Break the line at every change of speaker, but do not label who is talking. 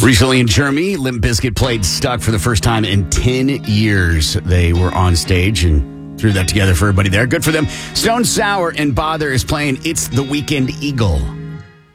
Recently in Germany, Limp Bizkit played Stuck for the first time in 10 years. They were on stage and threw that together for everybody there. Good for them. Stone Sour and Bother is playing It's the Weekend Eagle.